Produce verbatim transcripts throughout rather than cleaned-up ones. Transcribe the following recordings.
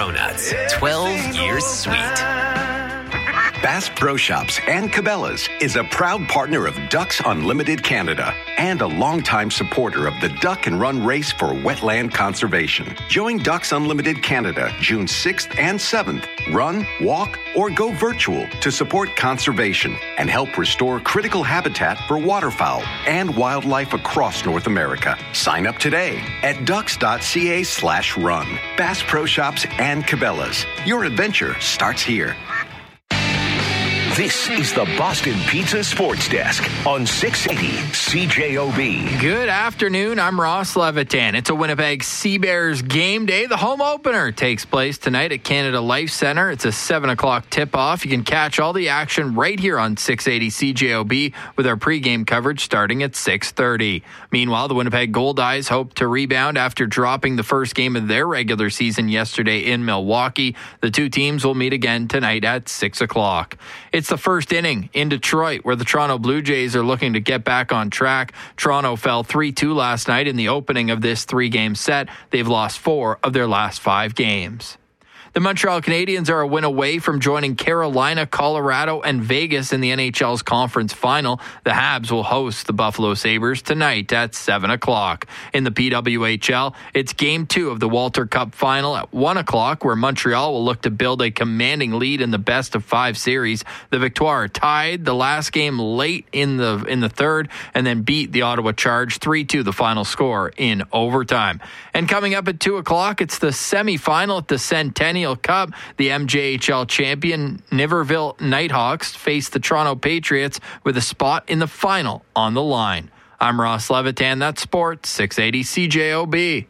Donuts. twelve years sweet. Bass Pro Shops and Cabela's is a proud partner of Ducks Unlimited Canada and a longtime supporter of the Duck and Run Race for Wetland Conservation. Join Ducks Unlimited Canada June sixth and seventh. Run, walk, or go virtual to support conservation and help restore critical habitat for waterfowl and wildlife across North America. Sign up today at ducks.ca slash run. Bass Pro Shops and Cabela's. Your adventure starts here. This is the Boston Pizza Sports Desk on six eighty C J O B. Good afternoon. I'm Ross Levitan. It's a Winnipeg Sea Bears game day. The home opener takes place tonight at Canada Life Centre. It's a seven o'clock tip-off. You can catch all the action right here on six eighty C J O B with our pregame coverage starting at six thirty. Meanwhile, the Winnipeg Goldeyes hope to rebound after dropping the first game of their regular season yesterday in Milwaukee. The two teams will meet again tonight at six o'clock. It's the first inning in Detroit, where the Toronto Blue Jays are looking to get back on track. Toronto fell three two last night in the opening of this three-game set. They've lost four of their last five games. The Montreal Canadiens are a win away from joining Carolina, Colorado, and Vegas in the N H L's conference final. The Habs will host the Buffalo Sabres tonight at seven o'clock. In the P W H L, it's game two of the Walter Cup final at one o'clock, where Montreal will look to build a commanding lead in the best of five series. The Victoire tied the last game late in the in the third and then beat the Ottawa Charge three two, the final score in overtime. And coming up at two o'clock, it's the semifinal at the Centennial Cup. The M J H L champion Niverville Nighthawks face the Toronto Patriots with a spot in the final on the line. I'm Ross Levitan. That's Sports six eighty C J O B.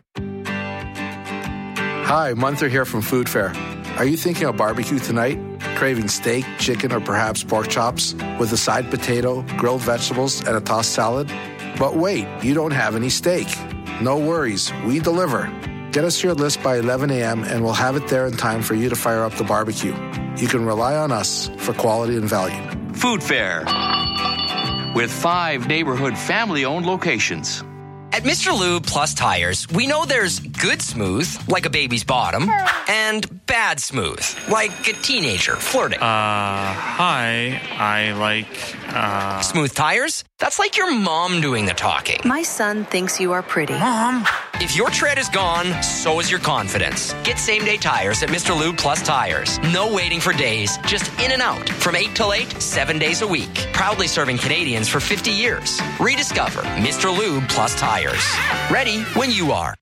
Hi, Munther here from Food Fair. Are you thinking of barbecue tonight? Craving steak, chicken, or perhaps pork chops with a side potato, grilled vegetables, and a tossed salad? But wait, you don't have any steak. No worries, we deliver. Get us your list by eleven a.m. and we'll have it there in time for you to fire up the barbecue. You can rely on us for quality and value. Food Fair, with five neighborhood family-owned locations. At Mister Lube Plus Tires, we know there's good smooth, like a baby's bottom, and bad smooth, like a teenager flirting. Uh, hi, I like, uh... Smooth tires? That's like your mom doing the talking. My son thinks you are pretty. Mom! If your tread is gone, so is your confidence. Get same-day tires at Mister Lube Plus Tires. No waiting for days, just in and out. From eight till eight, seven days a week. Proudly serving Canadians for fifty years. Rediscover Mister Lube Plus Tires. Ready when you are.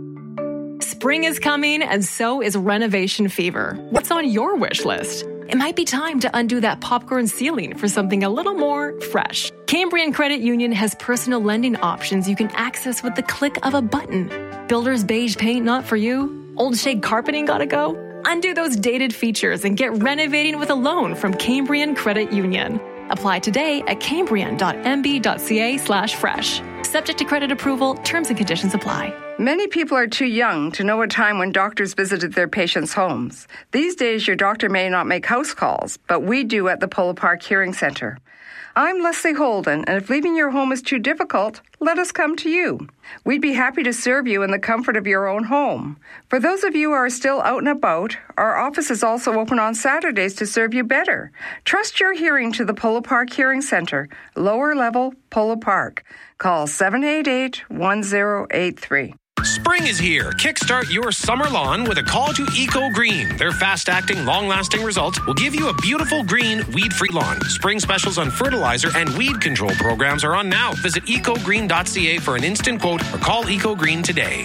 Spring is coming, and so is renovation fever. What's on your wish list? It might be time to undo that popcorn ceiling for something a little more fresh. Cambrian Credit Union has personal lending options you can access with the click of a button. Builder's beige paint not for you? Old shade carpeting gotta go? Undo those dated features and get renovating with a loan from Cambrian Credit Union. Apply today at cambrian.mb.ca slash fresh. Subject to credit approval, terms and conditions apply. Many people are too young to know a time when doctors visited their patients' homes. These days, your doctor may not make house calls, but we do at the Polo Park Hearing Center. I'm Leslie Holden, and if leaving your home is too difficult, let us come to you. We'd be happy to serve you in the comfort of your own home. For those of you who are still out and about, our office is also open on Saturdays to serve you better. Trust your hearing to the Polo Park Hearing Center, lower level, Polo Park. Call seven eight eight, one zero eight three. Spring is here. Kickstart your summer lawn with a call to Eco Green. Their fast-acting, long-lasting results will give you a beautiful green, weed-free lawn. Spring specials on fertilizer and weed control programs are on now. Visit eco green dot c a for an instant quote or call Eco Green today.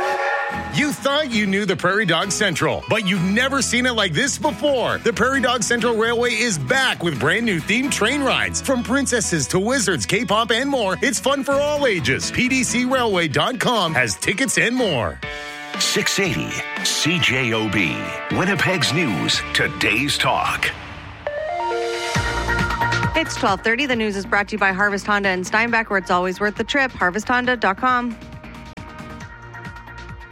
You thought you knew the Prairie Dog Central, but you've never seen it like this before. The Prairie Dog Central Railway is back with brand new themed train rides. From princesses to wizards, K-pop, and more, it's fun for all ages. P D C railway dot com has tickets and more. six eighty C J O B. Winnipeg's News. Today's Talk. It's twelve thirty. The news is brought to you by Harvest Honda in Steinbach, where it's always worth the trip. harvest honda dot com.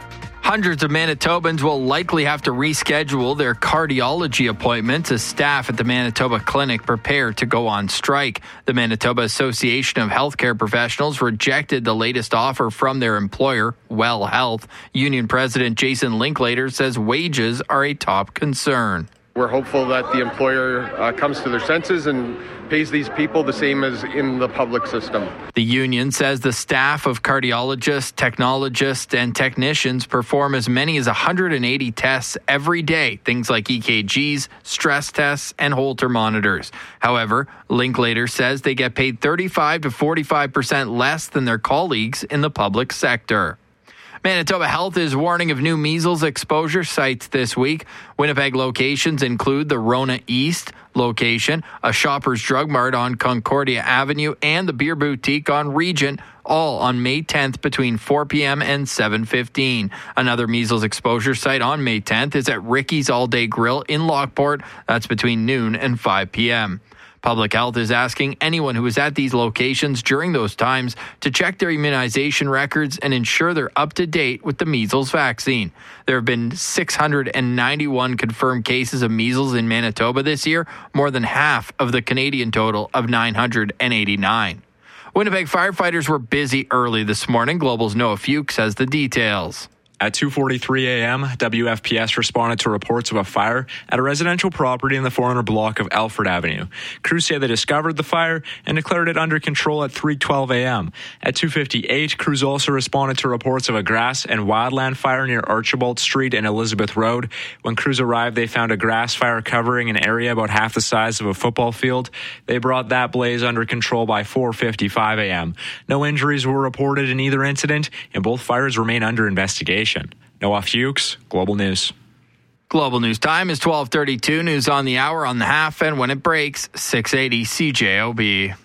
Hundreds of Manitobans will likely have to reschedule their cardiology appointments as staff at the Manitoba Clinic prepare to go on strike. The Manitoba Association of Healthcare Professionals rejected the latest offer from their employer, Well Health. Union President Jason Linklater says wages are a top concern. We're hopeful that the employer uh, comes to their senses and pays these people the same as in the public system. The union says the staff of cardiologists, technologists, and technicians perform as many as one hundred eighty tests every day, things like E K Gs, stress tests, and Holter monitors. However, Linklater says they get paid thirty-five to forty-five percent less than their colleagues in the public sector. Manitoba Health is warning of new measles exposure sites this week. Winnipeg locations include the Rona East location, a Shoppers Drug Mart on Concordia Avenue, and the Beer Boutique on Regent, all on May tenth between four p.m. and seven fifteen. Another measles exposure site on May tenth is at Ricky's All Day Grill in Lockport. That's between noon and five p.m. Public Health is asking anyone who is at these locations during those times to check their immunization records and ensure they're up to date with the measles vaccine. There have been six hundred ninety-one confirmed cases of measles in Manitoba this year, more than half of the Canadian total of nine hundred eighty-nine. Winnipeg firefighters were busy early this morning. Global's Noah Fuchs has the details. At two forty-three a.m., W F P S responded to reports of a fire at a residential property in the four hundred block of Alfred Avenue. Crews say they discovered the fire and declared it under control at three twelve a.m. At two fifty-eight, crews also responded to reports of a grass and wildland fire near Archibald Street and Elizabeth Road. When crews arrived, they found a grass fire covering an area about half the size of a football field. They brought that blaze under control by four fifty-five a.m. No injuries were reported in either incident, and both fires remain under investigation. Noah Fuchs, Global News. Global News time is twelve thirty-two. News on the hour, on the half, and when it breaks, six eighty C J O B.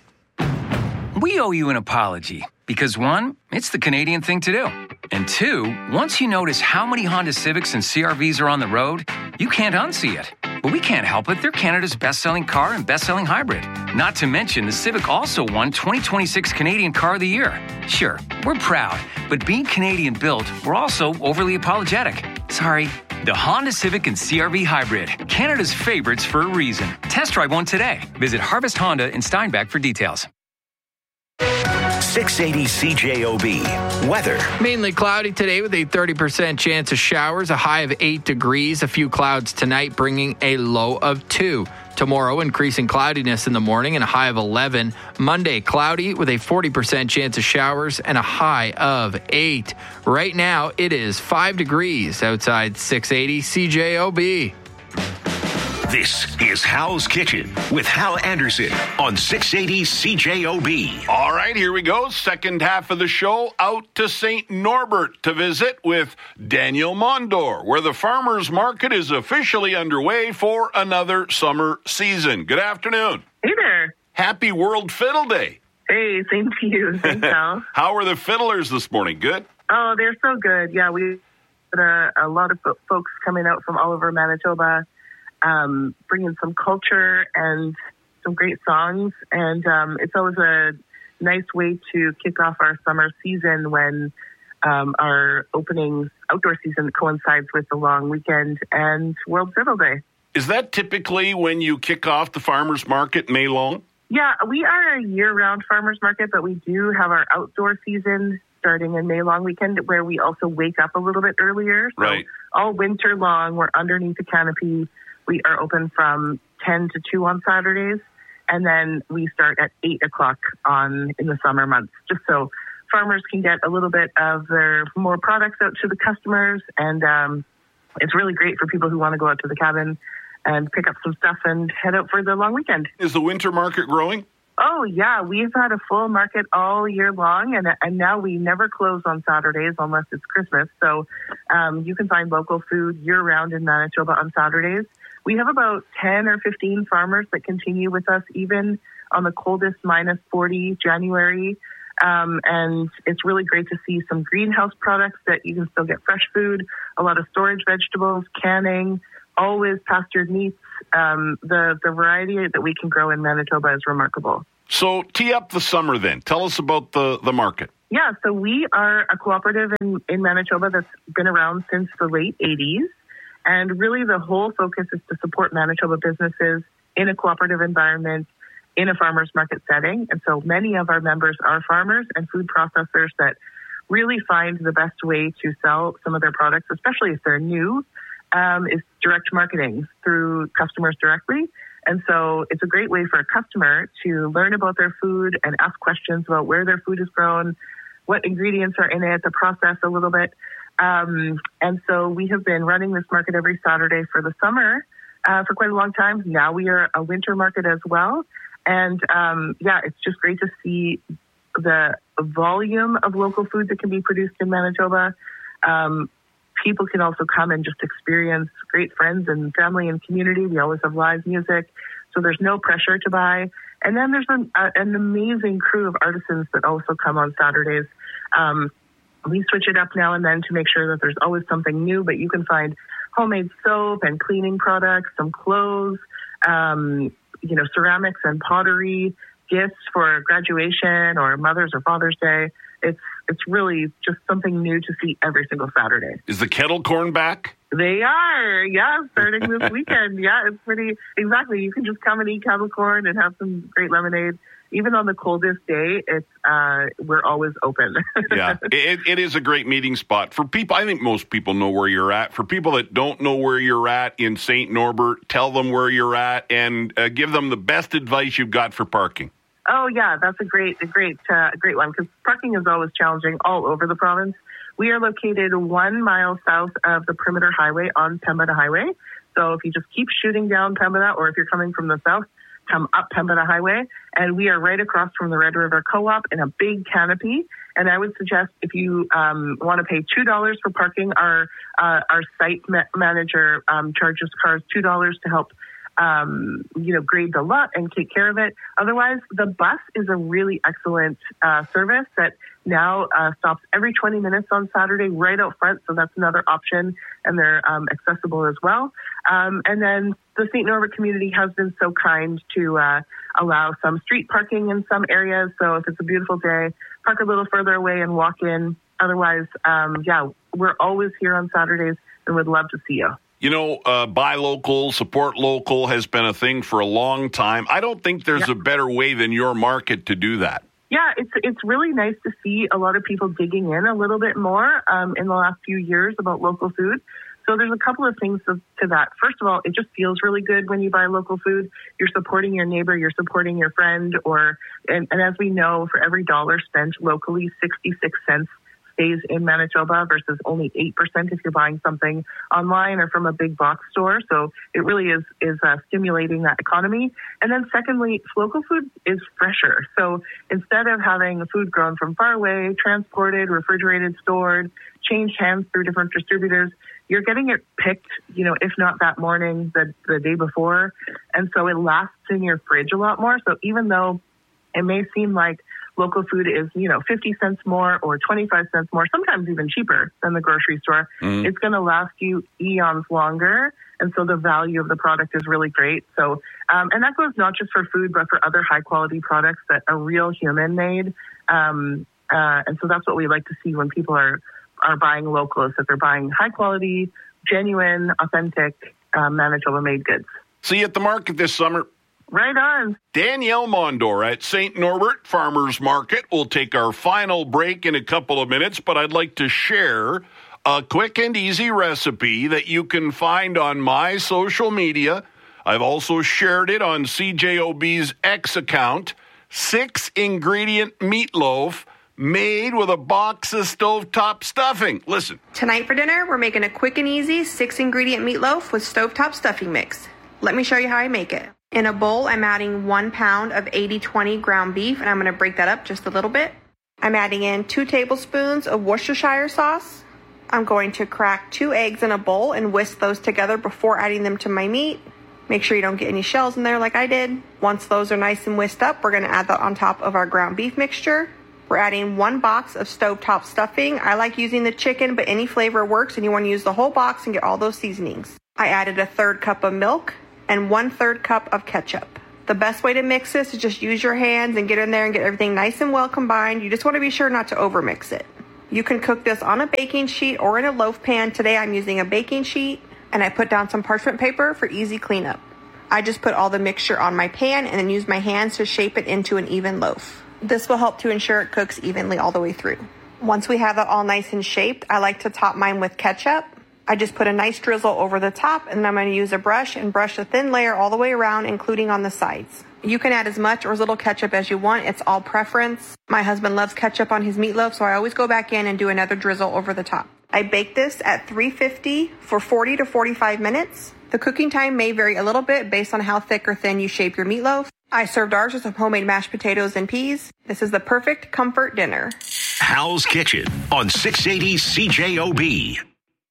We owe you an apology because, one, it's the Canadian thing to do. And two, once you notice how many Honda Civics and C R Vs are on the road, you can't unsee it. But we can't help it. They're Canada's best-selling car and best-selling hybrid. Not to mention, the Civic also won twenty twenty-six Canadian Car of the Year. Sure, we're proud, but being Canadian-built, we're also overly apologetic. Sorry. The Honda Civic and C R V Hybrid, Canada's favorites for a reason. Test drive one today. Visit Harvest Honda in Steinbach for details. six eighty C J O B. Weather. Mainly cloudy today with a thirty percent chance of showers, a high of eight degrees, a few clouds tonight, bringing a low of two. Tomorrow, increasing cloudiness in the morning and a high of eleven. Monday, cloudy with a forty percent chance of showers and a high of eight. Right now, it is five degrees outside six eighty C J O B. This is Hal's Kitchen with Hal Anderson on six eighty C J O B. All right, here we go. Second half of the show, out to Saint Norbert to visit with Daniel Mondor, where the farmers market is officially underway for another summer season. Good afternoon. Hey there. Happy World Fiddle Day. Hey, same to you. Thanks, Hal. How are the fiddlers this morning? Good? Oh, they're so good. Yeah, we had a, a lot of folks coming out from all over Manitoba. Um, bringing some culture and some great songs. And um, it's always a nice way to kick off our summer season when um, our opening outdoor season coincides with the long weekend and World Fiddle Day. Is that typically when you kick off the farmers market May long? Yeah, we are a year-round farmers market, but we do have our outdoor season starting in May long weekend where we also wake up a little bit earlier. So right. All winter long, we're underneath the canopy. We are open from ten to two on Saturdays, and then we start at eight o'clock on in the summer months, just so farmers can get a little bit of their more products out to the customers. And um, it's really great for people who want to go out to the cabin and pick up some stuff and head out for the long weekend. Is the winter market growing? Oh, yeah. We've had a full market all year long, and and now we never close on Saturdays unless it's Christmas. So um, you can find local food year-round in Manitoba on Saturdays. We have about ten or fifteen farmers that continue with us even on the coldest minus forty January. Um, and it's really great to see some greenhouse products that you can still get fresh food, a lot of storage vegetables, canning, always pastured meats. Um, the, the variety that we can grow in Manitoba is remarkable. So tee up the summer then. Tell us about the, the market. Yeah, so we are a cooperative in, in Manitoba that's been around since the late eighties. And really the whole focus is to support Manitoba businesses in a cooperative environment, in a farmer's market setting. And so many of our members are farmers and food processors that really find the best way to sell some of their products, especially if they're new, um, is direct marketing through customers directly. And so it's a great way for a customer to learn about their food and ask questions about where their food is grown, what ingredients are in it, the process a little bit. Um, and so we have been running this market every Saturday for the summer uh, for quite a long time. Now we are a winter market as well. And um, yeah, it's just great to see the volume of local food that can be produced in Manitoba. Um, people can also come and just experience great friends and family and community. We always have live music, so there's no pressure to buy. And then there's an, uh, an amazing crew of artisans that also come on Saturdays. Um, we switch it up now and then to make sure that there's always something new, but you can find homemade soap and cleaning products, some clothes, um, you know, ceramics and pottery, gifts for graduation or Mother's or Father's Day. It's it's really just something new to see every single Saturday. Is the kettle corn back? They are, yeah, starting this weekend. Yeah, it's pretty, exactly. You can just come and eat kettle corn and have some great lemonade. Even on the coldest day, it's uh, we're always open. Yeah, it, it is a great meeting spot. For people, I think most people know where you're at. For people that don't know where you're at in Saint Norbert, tell them where you're at and uh, give them the best advice you've got for parking. Oh, yeah, that's a great, a great, uh, great one, because parking is always challenging all over the province. We are located one mile south of the Perimeter Highway on Pembina Highway. So if you just keep shooting down Pembina, or if you're coming from the south, come up Pembina Highway. And we are right across from the Red River Co-op in a big canopy. And I would suggest if you um, want to pay two dollars for parking, our uh, our site ma- manager um, charges cars two dollars to help Um, you know, grade the lot and take care of it. Otherwise, the bus is a really excellent uh, service that now uh, stops every twenty minutes on Saturday right out front. So that's another option, and they're um, accessible as well. Um, and then the Saint Norbert community has been so kind to uh, allow some street parking in some areas. So if it's a beautiful day, park a little further away and walk in. Otherwise, um, yeah, we're always here on Saturdays and would love to see you. You know, uh, buy local, support local has been a thing for a long time. I don't think there's yeah. a better way than your market to do that. Yeah, it's it's really nice to see a lot of people digging in a little bit more um, in the last few years about local food. So there's a couple of things to, to that. First of all, it just feels really good when you buy local food. You're supporting your neighbor, you're supporting your friend, or and, and as we know, for every dollar spent locally, sixty-six cents stays in Manitoba versus only eight percent if you're buying something online or from a big box store. So it really is is uh, stimulating that economy. And then secondly, local food is fresher. So instead of having food grown from far away, transported, refrigerated, stored, changed hands through different distributors, you're getting it picked, you know, if not that morning, the, the day before. And so it lasts in your fridge a lot more. So even though it may seem like local food is, you know, fifty cents more or twenty-five cents more, sometimes even cheaper than the grocery store, mm. it's going to last you eons longer. And so the value of the product is really great. So, um, and that goes not just for food, but for other high quality products that are real human made. Um, uh, and so that's what we like to see when people are, are buying local, is that they're buying high quality, genuine, authentic, uh, Manitoba made goods. See you at the market this summer. Right on. Danielle Mondor at Saint Norbert Farmers Market. We'll take our final break in a couple of minutes, but I'd like to share a quick and easy recipe that you can find on my social media. I've also shared it on C J O B's X account. Six ingredient meatloaf made with a box of stovetop stuffing. Listen. Tonight for dinner, we're making a quick and easy six ingredient meatloaf with stovetop stuffing mix. Let me show you how I make it. In a bowl, I'm adding one pound of eighty twenty ground beef, and I'm going to break that up just a little bit. I'm adding in two tablespoons of Worcestershire sauce. I'm going to crack two eggs in a bowl and whisk those together before adding them to my meat. Make sure you don't get any shells in there like I did. Once those are nice and whisked up, we're going to add that on top of our ground beef mixture. We're adding one box of stovetop stuffing. I like using the chicken, but any flavor works, and you want to use the whole box and get all those seasonings. I added a third cup of milk and one third cup of ketchup. The best way to mix this is just use your hands and get in there and get everything nice and well combined. You just want to be sure not to overmix it. You can cook this on a baking sheet or in a loaf pan. Today I'm using a baking sheet, and I put down some parchment paper for easy cleanup. I just put all the mixture on my pan and then use my hands to shape it into an even loaf. This will help to ensure it cooks evenly all the way through. Once we have it all nice and shaped, I like to top mine with ketchup. I just put a nice drizzle over the top, and then I'm going to use a brush and brush a thin layer all the way around, including on the sides. You can add as much or as little ketchup as you want. It's all preference. My husband loves ketchup on his meatloaf, so I always go back in and do another drizzle over the top. I bake this at three fifty for forty to forty-five minutes. The cooking time may vary a little bit based on how thick or thin you shape your meatloaf. I served ours with some homemade mashed potatoes and peas. This is the perfect comfort dinner. Hal's Kitchen on six eighty C J O B.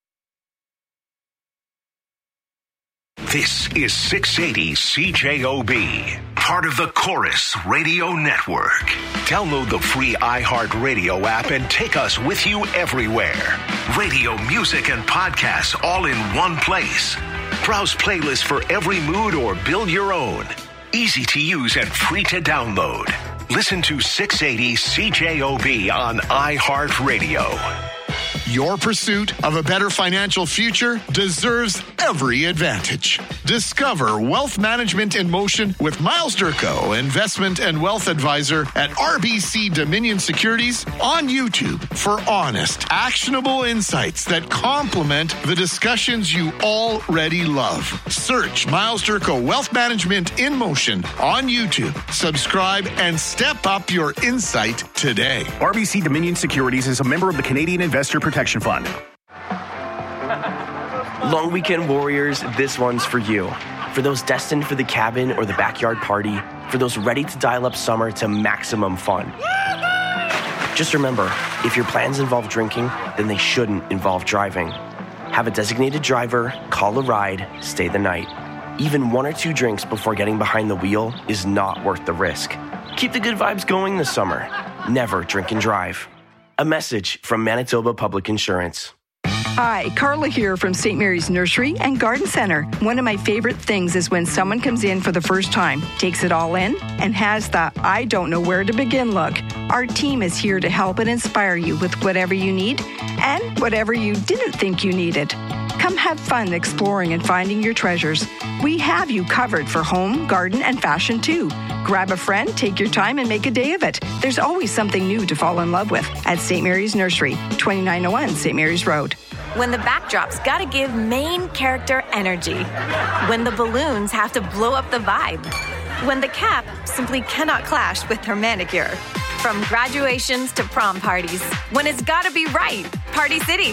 This is six eighty C J O B, part of the Chorus Radio Network. Download the free iHeartRadio app and take us with you everywhere. Radio, music, and podcasts all in one place. Browse playlists for every mood or build your own. Easy to use and free to download. Listen to six eighty C J O B on iHeartRadio. Your pursuit of a better financial future deserves every advantage. Discover Wealth Management in Motion with Miles Durko, Investment and Wealth Advisor at R B C Dominion Securities on YouTube for honest, actionable insights that complement the discussions you already love. Search Miles Durko Wealth Management in Motion on YouTube. Subscribe and step up your insight today. R B C Dominion Securities is a member of the Canadian Investor Protection Fund. Long weekend warriors, this one's for you. For those destined for the cabin or the backyard party, for those ready to dial up summer to maximum fun. Just remember, if your plans involve drinking, then they shouldn't involve driving. Have a designated driver, call a ride, stay the night. Even one or two drinks before getting behind the wheel is not worth the risk. Keep the good vibes going this summer. Never drink and drive. A message from Manitoba Public Insurance. Hi, Carla here from Saint Mary's Nursery and Garden Center. One of my favorite things is when someone comes in for the first time, takes it all in, and has the I don't know where to begin look. Our team is here to help and inspire you with whatever you need and whatever you didn't think you needed. Come have fun exploring and finding your treasures. We have you covered for home, garden, and fashion too. Grab a friend, take your time, and make a day of it. There's always something new to fall in love with at Saint Mary's Nursery, twenty-nine oh one Saint Mary's Road. When the backdrop's gotta give main character energy. When the balloons have to blow up the vibe. When the cap simply cannot clash with her manicure. From graduations to prom parties. When it's gotta be right. Party City.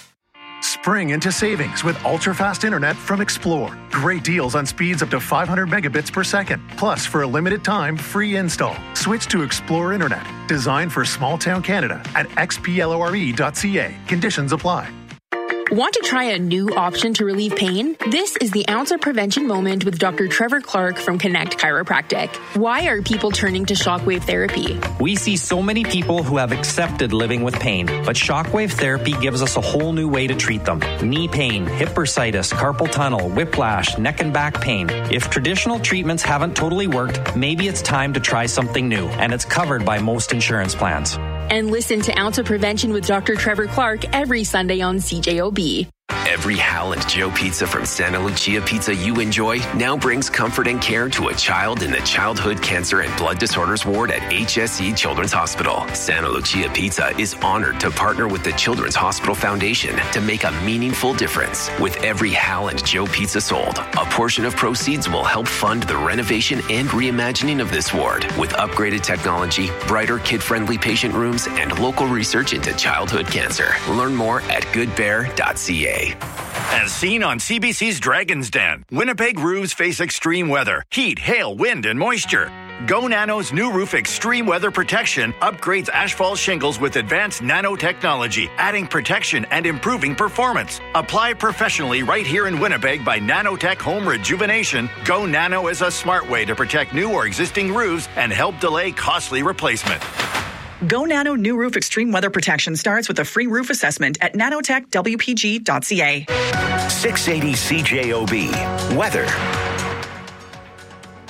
Spring into savings with ultra-fast internet from Explore. Great deals on speeds up to five hundred megabits per second. Plus, for a limited time, free install. Switch to Explore Internet, designed for small-town Canada at x p l o r e dot c a. Conditions apply. Want to try a new option to relieve pain? This is the Ounce of Prevention Moment with Doctor Trevor Clark from Connect Chiropractic. Why are people turning to shockwave therapy? We see so many people who have accepted living with pain, but shockwave therapy gives us a whole new way to treat them. Knee pain, hip bursitis, carpal tunnel, whiplash, neck and back pain. If traditional treatments haven't totally worked, maybe it's time to try something new, and it's covered by most insurance plans. And listen to Ounce of Prevention with Doctor Trevor Clark every Sunday on C J O B. Every Hal and Joe pizza from Santa Lucia Pizza you enjoy now brings comfort and care to a child in the Childhood Cancer and Blood Disorders Ward at H S C Children's Hospital. Santa Lucia Pizza is honored to partner with the Children's Hospital Foundation to make a meaningful difference. With every Hal and Joe pizza sold, a portion of proceeds will help fund the renovation and reimagining of this ward with upgraded technology, brighter kid-friendly patient rooms, and local research into childhood cancer. Learn more at good bear dot c a. As seen on C B C's Dragon's Den, Winnipeg roofs face extreme weather, heat, hail, wind, and moisture. Go Nano's new roof extreme weather protection upgrades asphalt shingles with advanced nanotechnology, adding protection and improving performance. Apply professionally right here in Winnipeg by Nanotech Home Rejuvenation. Go Nano is a smart way to protect new or existing roofs and help delay costly replacement. Go Nano New Roof Extreme Weather Protection starts with a free roof assessment at nanotech w p g dot c a. six eighty C J O B. Weather.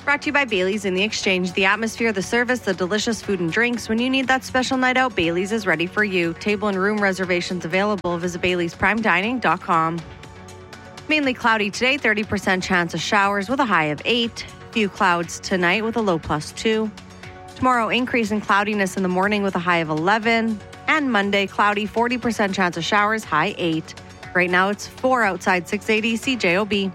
Brought to you by Bailey's in the Exchange. The atmosphere, the service, the delicious food and drinks. When you need that special night out, Bailey's is ready for you. Table and room reservations available. Visit Baileys Prime Dining dot com. Mainly cloudy today, thirty percent chance of showers with a high of eight. Few clouds tonight with a low plus two. Tomorrow, increase in cloudiness in the morning with a high of eleven. And Monday, cloudy, forty percent chance of showers, high eight. Right now, it's four outside, six eighty C J O B.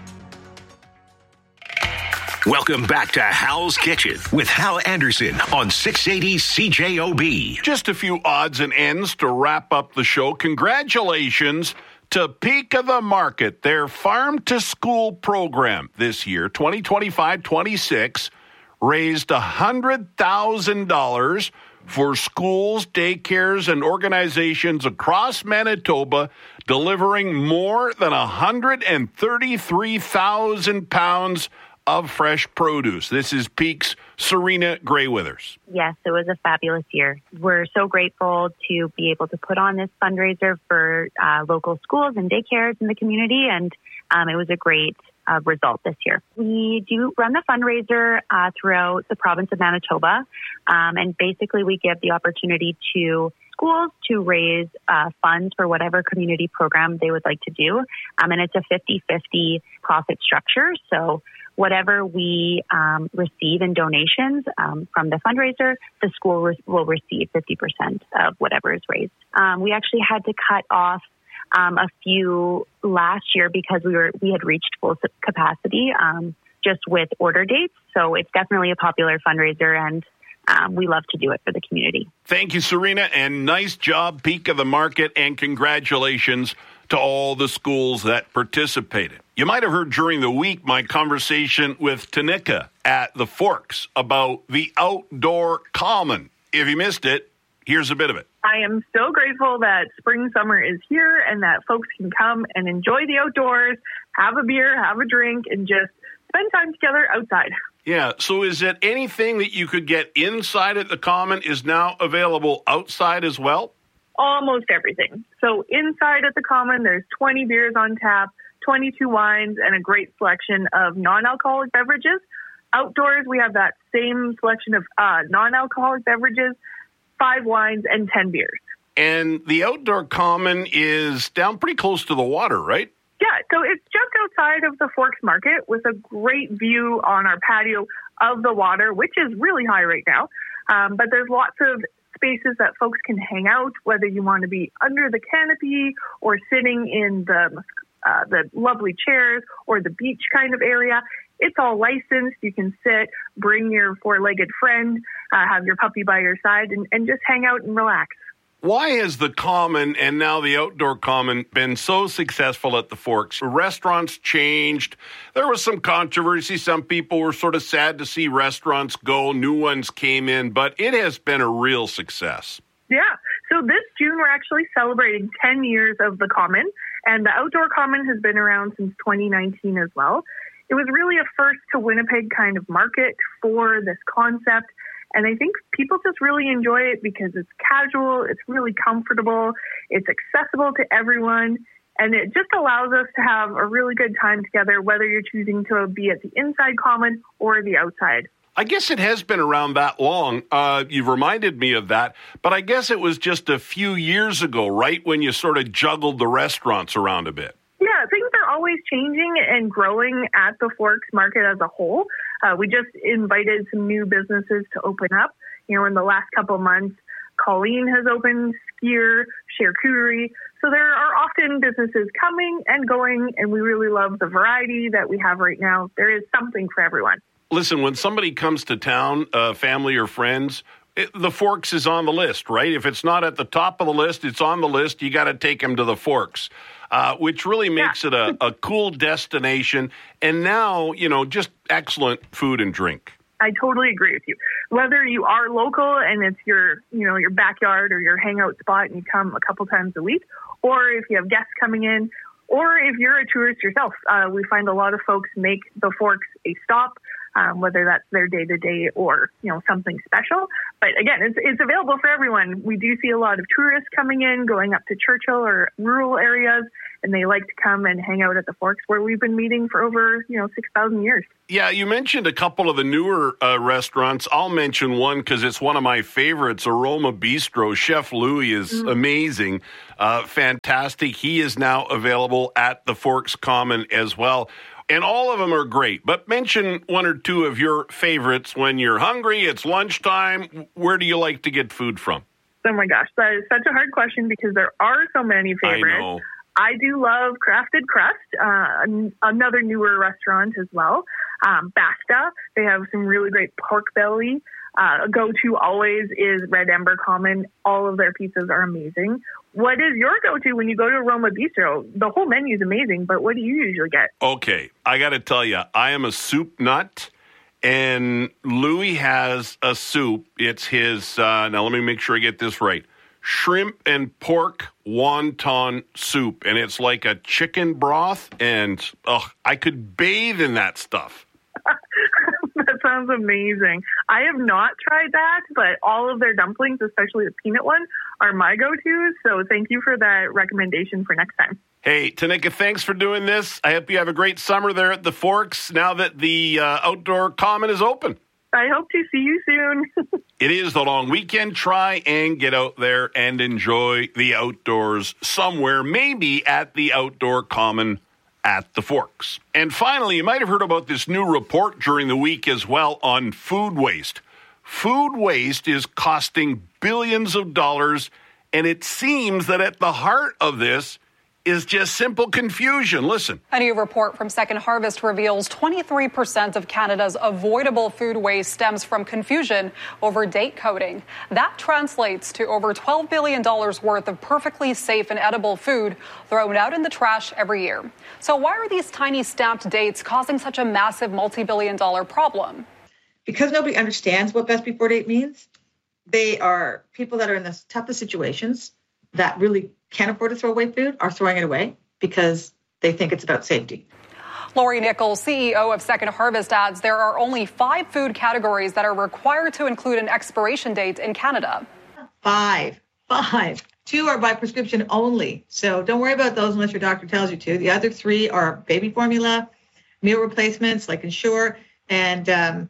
Welcome back to Hal's Kitchen with Hal Anderson on six eighty C J O B. Just a few odds and ends to wrap up the show. Congratulations to Peak of the Market, their farm to school program this year, twenty twenty-five twenty-six, raised one hundred thousand dollars for schools, daycares, and organizations across Manitoba, delivering more than one hundred thirty-three thousand pounds of fresh produce. This is Peak's Serena Gray-Withers. Yes, it was a fabulous year. We're so grateful to be able to put on this fundraiser for uh, local schools and daycares in the community, and um, it was a great uh, result this year. We do run the fundraiser uh, throughout the province of Manitoba, um, and basically we give the opportunity to schools to raise uh, funds for whatever community program they would like to do, um, and it's a fifty-fifty profit structure, so whatever we um, receive in donations um, from the fundraiser, the school re- will receive fifty percent of whatever is raised. Um, we actually had to cut off um, a few last year because we were we had reached full capacity um, just with order dates. So it's definitely a popular fundraiser, and um, we love to do it for the community. Thank you, Serena, and nice job, Peak of the Market, and congratulations to all the schools that participated. You might have heard during the week my conversation with Tanika at the Forks about the outdoor common. If you missed it, here's a bit of it. I am so grateful that spring, summer is here and that folks can come and enjoy the outdoors, have a beer, have a drink, and just spend time together outside. Yeah, so is it anything that you could get inside at the common is now available outside as well? Almost everything. So inside at the common, there's twenty beers on tap, twenty-two wines, and a great selection of non-alcoholic beverages. Outdoors, we have that same selection of uh, non-alcoholic beverages, five wines, and ten beers. And the outdoor common is down pretty close to the water, right? Yeah, so it's just outside of the Forks Market with a great view on our patio of the water, which is really high right now. Um, but there's lots of spaces that folks can hang out, whether you want to be under the canopy or sitting in the uh, the lovely chairs or the beach kind of area. It's all licensed. You can sit, bring your four-legged friend, uh, have your puppy by your side, and, and just hang out and relax. Why has the common and now the outdoor common been so successful at the Forks? Restaurants changed. There was some controversy. Some people were sort of sad to see restaurants go. New ones came in, but it has been a real success. Yeah. So this June, we're actually celebrating ten years of the common, and the outdoor common has been around since twenty nineteen as well. It was really a first to Winnipeg kind of market for this concept. And I think people just really enjoy it because it's casual, it's really comfortable, it's accessible to everyone, and it just allows us to have a really good time together, whether you're choosing to be at the inside common or the outside. I guess it has been around that long. Uh, you've reminded me of that. But I guess it was just a few years ago, right, when you sort of juggled the restaurants around a bit. Yeah, things are always changing and growing at the Forks Market as a whole. Uh, we just invited some new businesses to open up. You know, in the last couple of months, Colleen has opened, Skier, Charcuterie. So there are often businesses coming and going, and we really love the variety that we have right now. There is something for everyone. Listen, when somebody comes to town, uh, family or friends, it, the Forks is on the list, right? If it's not at the top of the list, it's on the list. You got to take them to the Forks. Uh, which really makes yeah. it a, a cool destination. And now, you know, just excellent food and drink. I totally agree with you. Whether you are local and it's your, you know, your backyard or your hangout spot and you come a couple times a week, or if you have guests coming in, or if you're a tourist yourself, uh, we find a lot of folks make the Forks a stop, um, whether that's their day-to-day or, you know, something special. But again, it's, it's available for everyone. We do see a lot of tourists coming in, going up to Churchill or rural areas, and they like to come and hang out at the Forks, where we've been meeting for over, you know, six thousand years. Yeah, you mentioned a couple of the newer uh, restaurants. I'll mention one because it's one of my favorites, Aroma Bistro. Chef Louis is mm. amazing, uh, fantastic. He is now available at the Forks Common as well. And all of them are great. But mention one or two of your favorites when you're hungry, it's lunchtime. Where do you like to get food from? Oh, my gosh. That is such a hard question because there are so many favorites. I know. I do love Crafted Crust, uh, another newer restaurant as well. Um, Basta, they have some really great pork belly. Uh, go-to always is Red Ember Common. All of their pizzas are amazing. What is your go-to when you go to Aroma Bistro? The whole menu is amazing, but what do you usually get? Okay, I got to tell you, I am a soup nut, and Louis has a soup. It's his, uh, now let me make sure I get this right, shrimp and pork wonton soup, and it's like a chicken broth, and oh, I could bathe in that stuff. That sounds amazing. I have not tried that, but all of their dumplings, especially the peanut one, are my go-tos. So thank you for that recommendation for next time. Hey, Tanika, thanks for doing this. I hope you have a great summer there at the Forks now that the uh, outdoor common is open. I hope to see you soon. It is the long weekend. Try and get out there and enjoy the outdoors somewhere, maybe at the outdoor common at the Forks. And finally, you might have heard about this new report during the week as well on food waste. Food waste is costing billions of dollars, and it seems that at the heart of this is just simple confusion. Listen. A new report from Second Harvest reveals twenty-three percent of Canada's avoidable food waste stems from confusion over date coding. That translates to over twelve billion dollars worth of perfectly safe and edible food thrown out in the trash every year. So why are these tiny stamped dates causing such a massive multi-billion dollar problem? Because nobody understands what best before date means. They are people that are in the toughest situations that really can't afford to throw away food are throwing it away because they think it's about safety. Lori Nichols, C E O of Second Harvest, adds there are only five food categories that are required to include an expiration date in Canada. Five. Five. Two are by prescription only. So don't worry about those unless your doctor tells you to. The other three are baby formula, meal replacements like Ensure, and um,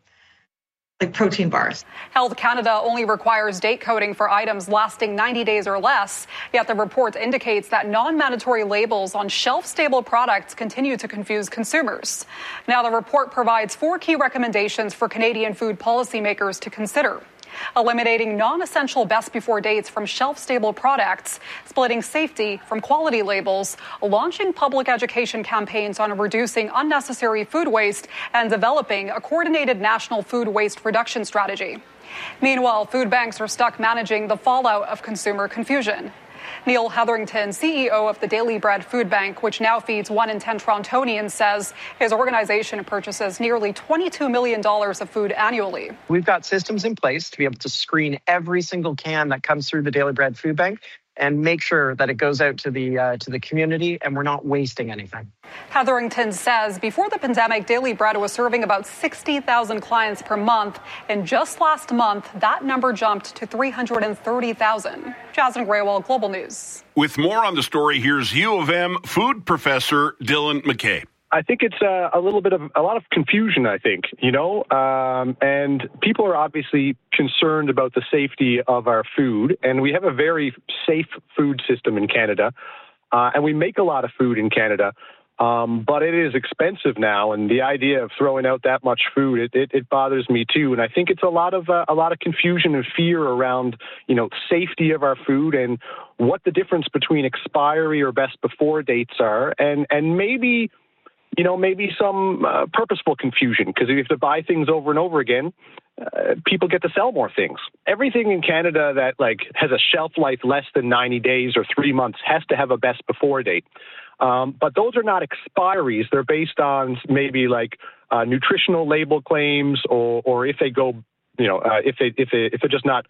like protein bars. Health Canada only requires date coding for items lasting ninety days or less, yet the report indicates that non-mandatory labels on shelf-stable products continue to confuse consumers. Now, the report provides four key recommendations for Canadian food policymakers to consider. Eliminating non-essential best before dates from shelf-stable products, splitting safety from quality labels, launching public education campaigns on reducing unnecessary food waste, and developing a coordinated national food waste reduction strategy. Meanwhile, food banks are stuck managing the fallout of consumer confusion. Neil Hetherington, C E O of the Daily Bread Food Bank, which now feeds one in ten Torontonians, says his organization purchases nearly twenty-two million dollars of food annually. We've got systems in place to be able to screen every single can that comes through the Daily Bread Food Bank and make sure that it goes out to the uh, to the community and we're not wasting anything. Hetherington says before the pandemic, Daily Bread was serving about sixty thousand clients per month. And just last month, that number jumped to three hundred thirty thousand. Jasmine Graywell, Global News. With more on the story, here's U of M food professor Dylan McKay. I think it's uh, a little bit of a lot of confusion, I think, you know, um, and people are obviously concerned about the safety of our food. And we have a very safe food system in Canada, uh, and we make a lot of food in Canada. Um, but it is expensive now, and the idea of throwing out that much food, it, it, it bothers me too. And I think it's a lot of uh, a lot of confusion and fear around, you know, safety of our food and what the difference between expiry or best before dates are, and and maybe, you know, maybe some uh, purposeful confusion, because if you have to buy things over and over again, uh, people get to sell more things. Everything in Canada that like has a shelf life less than ninety days or three months has to have a best before date. Um, but those are not expiries. They're based on maybe like uh, nutritional label claims, or, or if they go, you know, uh, if they if they if they're just not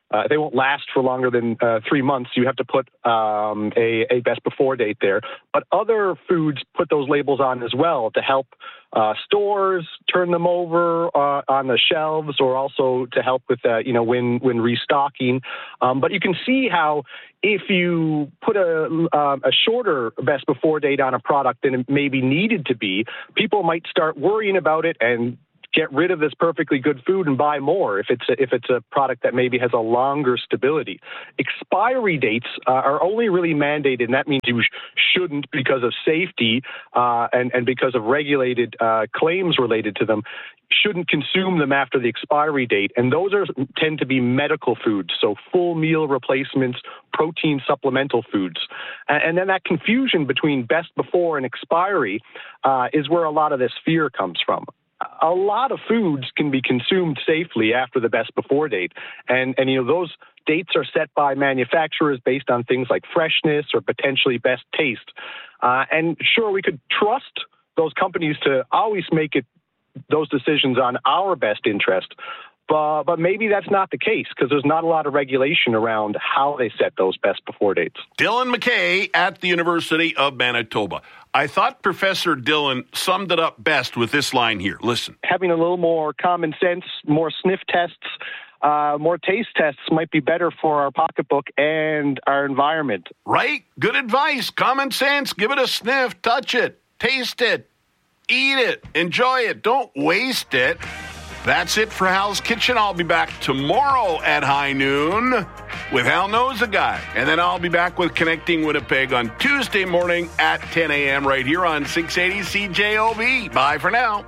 uh, they won't last for longer than uh, three months. You have to put um, a, a best before date there. But other foods put those labels on as well to help uh, stores turn them over uh, on the shelves, or also to help with uh, you know when when restocking. Um, but you can see how if you put a um, a shorter best before date on a product than it maybe needed to be, people might start worrying about it and get rid of this perfectly good food and buy more if it's a, if it's a product that maybe has a longer stability. Expiry dates uh, are only really mandated, and that means you sh- shouldn't, because of safety uh, and, and because of regulated uh, claims related to them, shouldn't consume them after the expiry date. And those are tend to be medical foods, so full meal replacements, protein supplemental foods. And, and then that confusion between best before and expiry uh, is where a lot of this fear comes from. A lot of foods can be consumed safely after the best before date. And, and, you know, those dates are set by manufacturers based on things like freshness or potentially best taste. Uh, and sure, we could trust those companies to always make it those decisions on our best interest. But, but maybe that's not the case, because there's not a lot of regulation around how they set those best before dates. Dylan McKay at the University of Manitoba. I thought Professor Dylan summed it up best with this line here. Listen. Having a little more common sense, more sniff tests, uh, more taste tests might be better for our pocketbook and our environment. Right? Good advice. Common sense. Give it a sniff. Touch it. Taste it. Eat it. Enjoy it. Don't waste it. That's it for Hal's Kitchen. I'll be back tomorrow at high noon with Hal Knows a Guy. And then I'll be back with Connecting Winnipeg on Tuesday morning at ten a.m. right here on six eighty C J O B. Bye for now.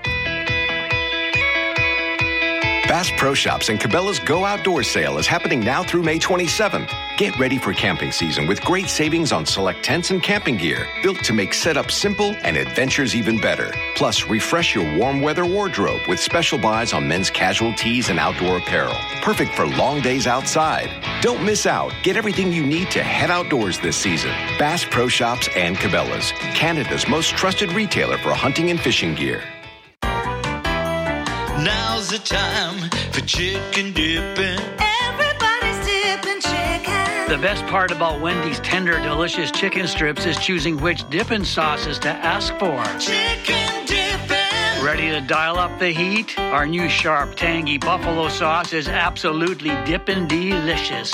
Bass Pro Shops and Cabela's Go Outdoors sale is happening now through May twenty-seventh. Get ready for camping season with great savings on select tents and camping gear, built to make setup simple and adventures even better. Plus, refresh your warm weather wardrobe with special buys on men's casual tees and outdoor apparel. Perfect for long days outside. Don't miss out. Get everything you need to head outdoors this season. Bass Pro Shops and Cabela's, Canada's most trusted retailer for hunting and fishing gear. Now's the time for chicken dipping. Everybody's dipping chicken. The best part about Wendy's tender, delicious chicken strips is choosing which dipping sauces to ask for. Chicken dipping. Ready to dial up the heat? Our new sharp, tangy buffalo sauce is absolutely dippin' delicious.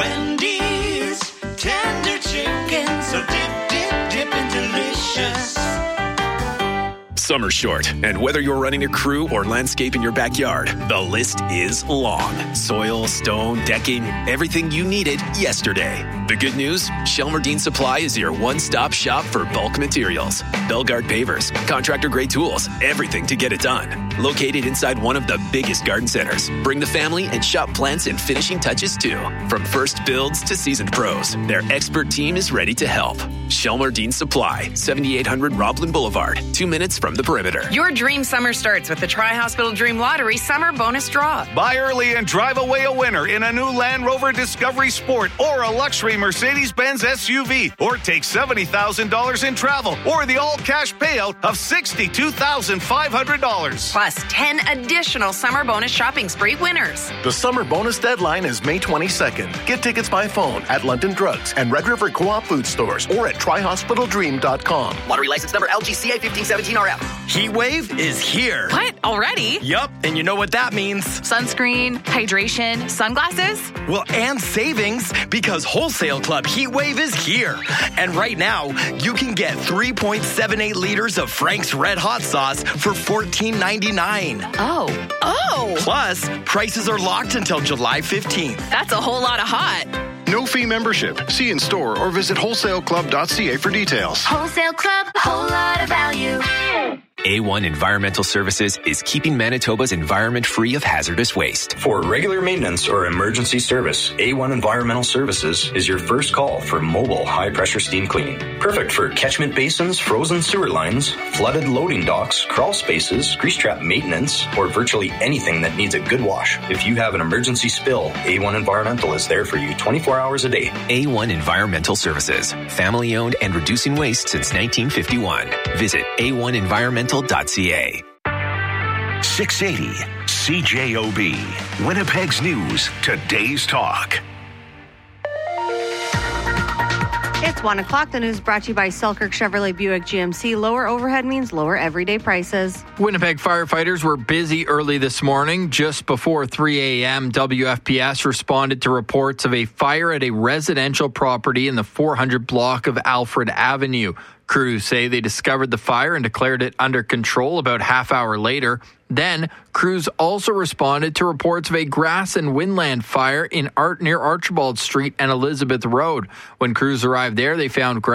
Wendy's tender chicken, so dip, dip, dippin' delicious. Summer's short, and whether you're running a crew or landscaping your backyard, the list is long. Soil, stone, decking, everything you needed yesterday. The good news? Shelmerdine Supply is your one-stop shop for bulk materials. Belgard pavers, contractor-grade tools, everything to get it done. Located inside one of the biggest garden centers. Bring the family and shop plants and finishing touches too. From first builds to seasoned pros, their expert team is ready to help. Shelmerdine Supply, seventy-eight hundred Roblin Boulevard, two minutes from the perimeter. Your dream summer starts with the Tri-Hospital Dream Lottery Summer Bonus Draw. Buy early and drive away a winner in a new Land Rover Discovery Sport or a luxury Mercedes-Benz S U V, or take seventy thousand dollars in travel or the all-cash payout of sixty-two thousand five hundred dollars. Plus ten additional summer bonus shopping spree winners. The summer bonus deadline is May twenty-second. Get tickets by phone at London Drugs and Red River Co-op food stores or at tri hospital dream dot com. Lottery license number L G C A fifteen seventeen R F. Heat wave is here. What? Already? Yup, and you know what that means. Sunscreen, hydration, sunglasses? Well, and savings, because Wholesale Club Heat Wave is here. And right now, you can get three point seven eight liters of Frank's Red Hot Sauce for fourteen ninety-nine. Oh. Oh! Plus, prices are locked until July fifteenth. That's a whole lot of hot. No fee membership. See in store or visit wholesale club dot c a for details. Wholesale Club, a whole lot of value. A one Environmental Services is keeping Manitoba's environment free of hazardous waste. For regular maintenance or emergency service, A one Environmental Services is your first call for mobile high-pressure steam cleaning. Perfect for catchment basins, frozen sewer lines, flooded loading docks, crawl spaces, grease trap maintenance, or virtually anything that needs a good wash. If you have an emergency spill, A one Environmental is there for you twenty-four hours a day. A one Environmental Services, family-owned and reducing waste since nineteen fifty-one. Visit a one environmental dot c a. six eighty C J O B, Winnipeg's News, Today's Talk. It's one o'clock. The news brought to you by Selkirk Chevrolet Buick G M C. Lower overhead means lower everyday prices. Winnipeg firefighters were busy early this morning. Just before three a.m., W F P S responded to reports of a fire at a residential property in the four hundred block of Alfred Avenue. Crews say they discovered the fire and declared it under control about half hour later. Then, crews also responded to reports of a grass and windland fire in Art near Archibald Street and Elizabeth Road. When crews arrived there, they found grass